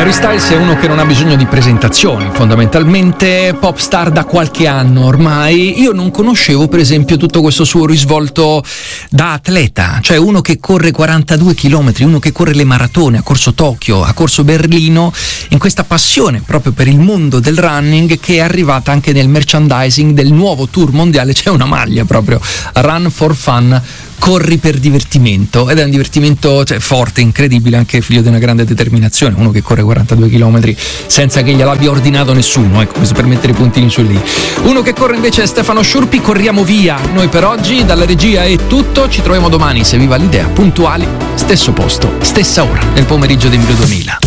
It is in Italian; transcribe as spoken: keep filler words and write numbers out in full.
Harry Styles è uno che non ha bisogno di presentazioni, fondamentalmente pop star da qualche anno ormai. Io non conoscevo per esempio tutto questo suo risvolto da atleta, cioè uno che corre quarantadue chilometri, uno che corre le maratone, ha corso Tokyo, ha corso Berlino, in questa passione proprio per il mondo del running che è arrivata anche nel merchandising del nuovo tour mondiale. C'è una maglia proprio, Run for Fun, corri per divertimento, ed è un divertimento, cioè, forte, incredibile, anche figlio di una grande determinazione, uno che corre quarantadue chilometri senza che gliel'abbia ordinato nessuno, ecco, questo per mettere i puntini su lì. Uno che corre invece è Stefano Sciurpi. Corriamo via noi per oggi, dalla regia è tutto, ci troviamo domani, se vi va l'idea, puntuali, stesso posto, stessa ora, nel pomeriggio di Emilio duemila.